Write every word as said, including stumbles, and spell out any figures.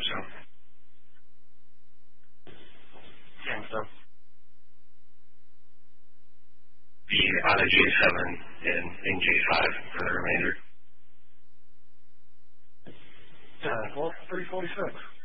so. Yeah, so. Be out of J seven and in J five for the remainder. Uh, well, three forty-six.